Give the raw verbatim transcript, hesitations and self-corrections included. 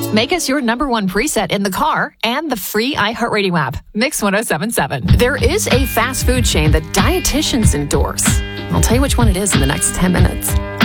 Make us your number one preset in the car and the free iHeartRadio app. Mix one oh seven point seven. There is a fast food chain that dietitians endorse. I'll tell you which one it is in the next ten minutes.